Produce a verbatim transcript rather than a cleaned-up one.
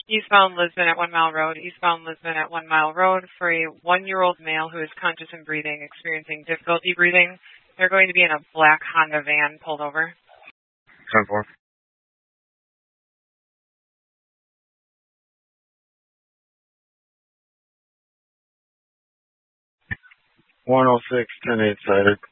Eastbound Lisbon at One Mile Road. Eastbound Lisbon at One Mile Road for a one-year-old male who is conscious and breathing, experiencing difficulty breathing. They're going to be in a black Honda van pulled over. ten four. one oh six, ten eight cited.